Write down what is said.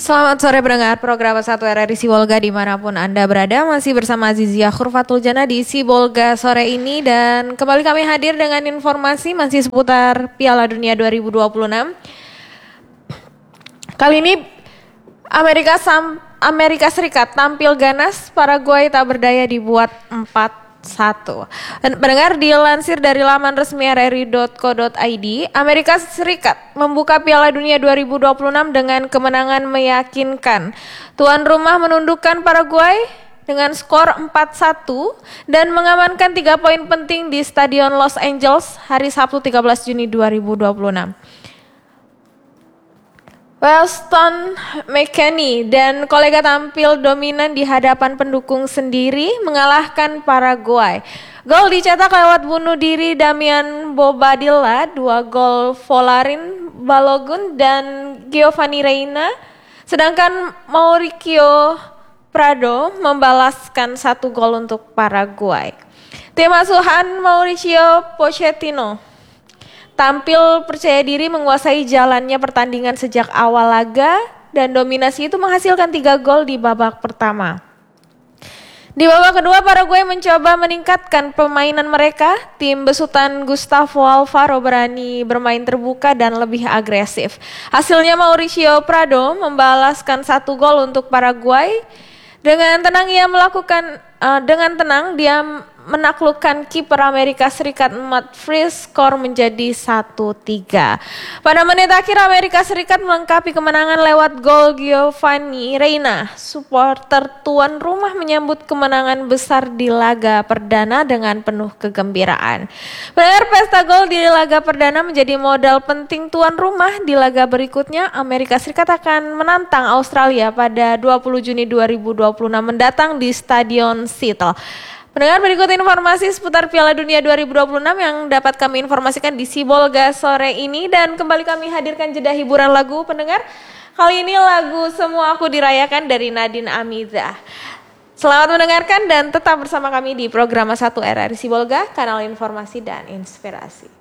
Selamat sore pendengar program 1 RRI Sibolga dimanapun Anda berada. Masih bersama Azizia Khurfatul Jana di Sibolga sore ini. Dan kembali kami hadir dengan informasi masih seputar Piala Dunia 2026. Kali ini Amerika Serikat tampil ganas, Paraguay tak berdaya dibuat 4-1. Dan pendengar, dilansir dari laman resmi rri.co.id, Amerika Serikat membuka Piala Dunia 2026 dengan kemenangan meyakinkan. Tuan rumah menundukkan Paraguay dengan skor 4-1 dan mengamankan 3 poin penting di Stadion Los Angeles hari Sabtu 13 Juni 2026. Weston McKennie dan kolega tampil dominan di hadapan pendukung sendiri mengalahkan Paraguay. Gol dicetak lewat bunuh diri Damian Bobadilla, 2 gol Folarin Balogun dan Giovanni Reina, sedangkan Mauricio Prado membalaskan 1 gol untuk Paraguay. Tim asuhan Mauricio Pochettino tampil percaya diri menguasai jalannya pertandingan sejak awal laga dan dominasi itu menghasilkan 3 gol di babak pertama. Di babak kedua, Paraguay mencoba meningkatkan permainan mereka. Tim besutan Gustavo Alfaro berani bermain terbuka dan lebih agresif. Hasilnya Mauricio Prado membalaskan 1 gol untuk Paraguay. Dengan tenang dia menaklukkan kiper Amerika Serikat Matt Frisch, skor menjadi 1-3. Pada menit akhir, Amerika Serikat melengkapi kemenangan lewat gol Giovanni Reina. Supporter tuan rumah menyambut kemenangan besar di laga perdana dengan penuh kegembiraan. Pendengar, pesta gol di laga perdana menjadi modal penting tuan rumah. Di laga berikutnya, Amerika Serikat akan menantang Australia pada 20 Juni 2026 mendatang di Stadion Seattle. Pendengar, berikut informasi seputar Piala Dunia 2026 yang dapat kami informasikan di Sibolga sore ini. Dan kembali kami hadirkan jeda hiburan lagu, pendengar. Kali ini lagu Semua Aku Dirayakan dari Nadine Amizah. Selamat mendengarkan dan tetap bersama kami di program 1 RRI Sibolga, kanal informasi dan inspirasi.